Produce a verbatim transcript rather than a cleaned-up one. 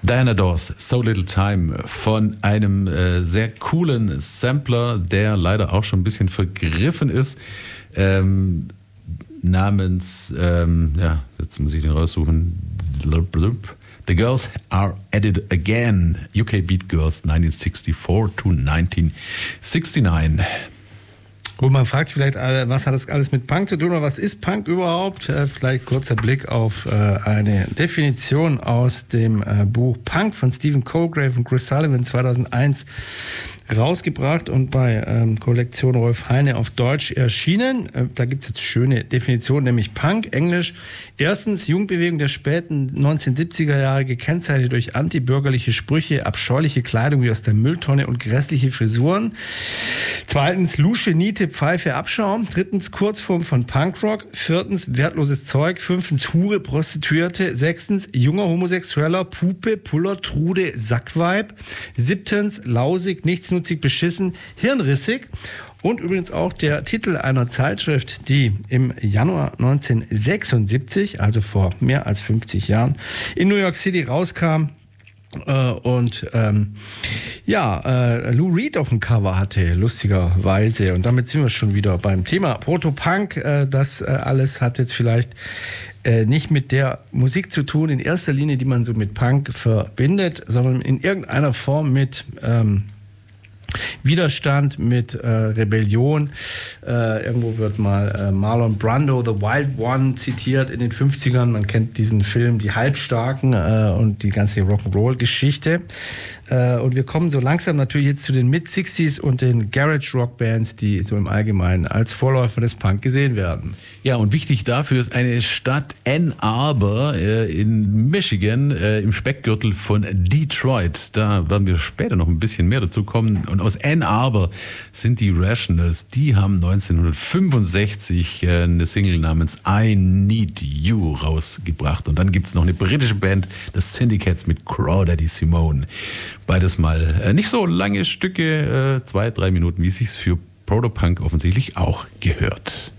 Diana Dors, So Little Time, von einem äh, sehr coolen Sampler, der leider auch schon ein bisschen vergriffen ist, ähm, namens, ähm, ja, jetzt muss ich den raussuchen, The Girls Are At It Again, U K Beat Girls nineteen sixty-four to nineteen sixty-nine. Gut, man fragt vielleicht, was hat das alles mit Punk zu tun oder was ist Punk überhaupt? Vielleicht kurzer Blick auf eine Definition aus dem Buch Punk von Stephen Colgrave und Chris Sullivan zweitausendeins rausgebracht und bei ähm, Kollektion Rolf Heine auf Deutsch erschienen. Äh, da gibt es jetzt schöne Definitionen, nämlich Punk, Englisch. Erstens, Jugendbewegung der späten neunzehnhundertsiebziger Jahre, gekennzeichnet durch antibürgerliche Sprüche, abscheuliche Kleidung wie aus der Mülltonne und grässliche Frisuren. Zweitens, Lusche, Niete, Pfeife, Abschaum. Drittens, Kurzform von Punkrock. Viertens, wertloses Zeug. Fünftens, Hure, Prostituierte. Sechstens, junger Homosexueller, Pupe, Puller, Trude, Sackweib. Siebtens, lausig, nichtsnutzig, beschissen, hirnrissig. Und übrigens auch der Titel einer Zeitschrift, die im Januar neunzehnhundertsechsundsiebzig, also vor mehr als fünfzig Jahren, in New York City rauskam. Äh, und ähm, ja, äh, Lou Reed auf dem Cover hatte, lustigerweise. Und damit sind wir schon wieder beim Thema Proto-Punk. Äh, das äh, alles hat jetzt vielleicht äh, nicht mit der Musik zu tun, in erster Linie, die man so mit Punk verbindet, sondern in irgendeiner Form mit ähm, Widerstand, mit äh, Rebellion. Äh, irgendwo wird mal äh, Marlon Brando, The Wild One, zitiert in den fünfzigern. Man kennt diesen Film, Die Halbstarken äh, und die ganze Rock'n'Roll-Geschichte. Äh, und wir kommen so langsam natürlich jetzt zu den Mid-Sixties und den Garage-Rock-Bands, die so im Allgemeinen als Vorläufer des Punk gesehen werden. Ja, und wichtig dafür ist eine Stadt Ann Arbor äh, in Michigan, äh, im Speckgürtel von Detroit. Da werden wir später noch ein bisschen mehr dazu kommen. Und aus Ann Arbor sind die Rationals. Die haben neunzehnhundertfünfundsechzig äh, eine Single namens I Need You rausgebracht. Und dann gibt es noch eine britische Band, das Syndicates mit Crawdaddy Simone. Beides mal äh, nicht so lange Stücke, äh, zwei, drei Minuten, wie es sich für Proto-Punk offensichtlich auch gehört.